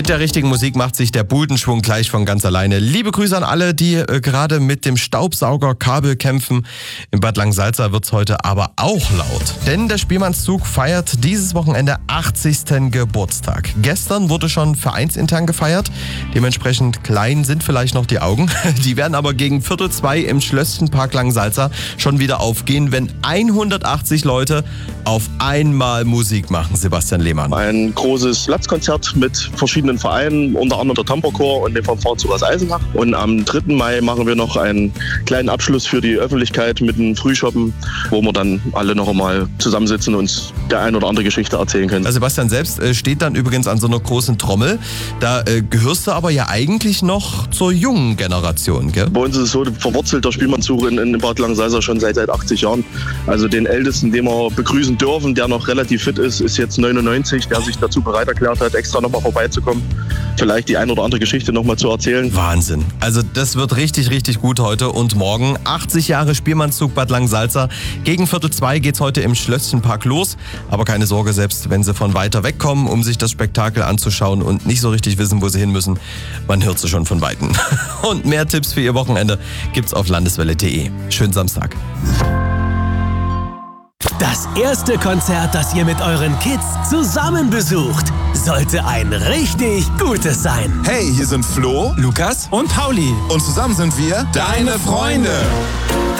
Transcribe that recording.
Mit der richtigen Musik macht sich der Budenschwung gleich von ganz alleine. Liebe Grüße an alle, die gerade mit dem Staubsaugerkabel kämpfen. In Bad Langensalza wird's heute aber auch laut. Denn der Spielmannszug feiert dieses Wochenende 80. Geburtstag. Gestern wurde schon vereinsintern gefeiert. Dementsprechend klein sind vielleicht noch die Augen. Die werden aber gegen 1:45 im Schlösschenpark Langensalza schon wieder aufgehen, wenn 180 Leute auf einmal Musik machen. Sebastian Lehmann. Ein großes Platzkonzert mit verschiedenen Vereinen, unter anderem der Tamperchor und dem Fanfarenzug aus Eisenach. Und am 3. Mai machen wir noch einen kleinen Abschluss für die Öffentlichkeit mit einem Frühschoppen, wo wir dann alle noch einmal zusammensitzen und uns der ein oder andere Geschichte erzählen können. Also Sebastian selbst steht dann übrigens an so einer großen Trommel. Da gehörst du aber ja eigentlich noch zur jungen Generation, gell? Bei uns ist es so, verwurzelt der Spielmannszug in Bad Langensalza schon seit 80 Jahren. Also den Ältesten, den wir begrüßen dürfen, der noch relativ fit ist jetzt 99, der sich dazu bereit erklärt hat, extra nochmal vorbeizukommen. Vielleicht die ein oder andere Geschichte nochmal zu erzählen. Wahnsinn. Also das wird richtig, richtig gut heute und morgen. 80 Jahre Spielmannszug Bad Langensalza. Gegen 1:45 geht's heute im Schlösschenpark los. Aber keine Sorge, selbst wenn Sie von weiter weg kommen, um sich das Spektakel anzuschauen und nicht so richtig wissen, wo Sie hin müssen, man hört sie schon von Weitem. Und mehr Tipps für Ihr Wochenende gibt's auf landeswelle.de. Schönen Samstag. Das erste Konzert, das ihr mit euren Kids zusammen besucht, sollte ein richtig gutes sein. Hey, hier sind Flo, Lukas und Pauli. Und zusammen sind wir deine Freunde.